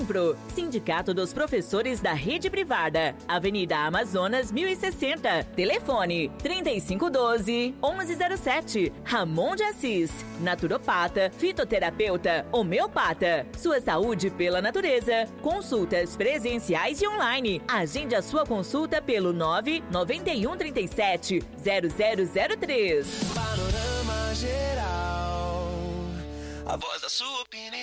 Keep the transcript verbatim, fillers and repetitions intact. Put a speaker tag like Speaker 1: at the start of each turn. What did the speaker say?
Speaker 1: Sempro, Sindicato dos Professores da Rede Privada, Avenida Amazonas mil e sessenta, telefone trinta e cinco doze, onze zero sete, Ramon de Assis, naturopata, fitoterapeuta, homeopata, sua saúde pela natureza, consultas presenciais e online. Agende a sua consulta pelo nove nove um três sete zero zero zero três.
Speaker 2: Panorama Geral, a voz da sua opinião.